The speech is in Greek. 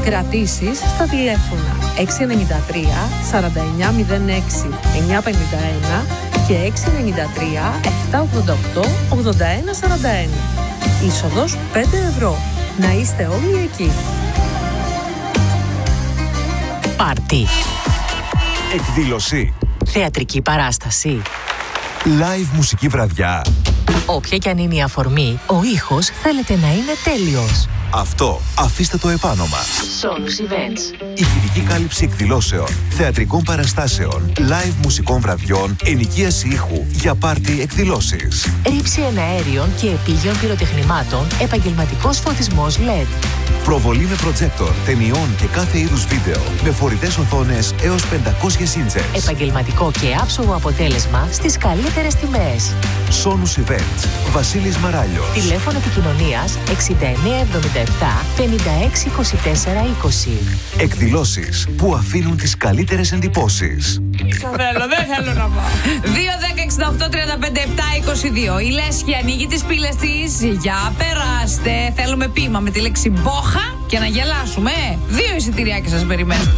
Κρατήσεις στα τηλέφωνα 693 4906 951 και 693 788 8141. Είσοδος 5 ευρώ. Να είστε όλοι εκεί. Πάρτι. Εκδήλωση. Θεατρική παράσταση. Live μουσική βραδιά. Όποια κι αν είναι η αφορμή, ο ήχος θέλετε να είναι τέλειος. Αυτό αφήστε το επάνω μας. Sonus Events. Ηχητική κάλυψη εκδηλώσεων, θεατρικών παραστάσεων, live μουσικών βραδιών, ενοικίαση ήχου για πάρτι εκδηλώσεις. Ρήψη εναέριων και επίγειων πυροτεχνημάτων, επαγγελματικός φωτισμός LED. Προβολή με προτζέκτορ, ταινιών και κάθε είδους βίντεο, με φορητές οθόνες έως 500 ίντσες. Επαγγελματικό και άψογο αποτέλεσμα στις καλύτερες τιμές. Sonus Events. Βασίλης Μαράλιος. Τηλέφωνο επικοινωνίας 6977 56 24 20. Εκδηλώσεις που αφήνουν τις καλύτερες εντυπώσεις. Δεν θέλω να πάω. 2-10-68-35-7-22. Η Λέσχη ανοίγει τις πύλες της. Για περάστε. Θέλουμε ποίημα με τη λέξη μπόχα και να γελάσουμε. 2 εισιτηριάκια σας περιμένω.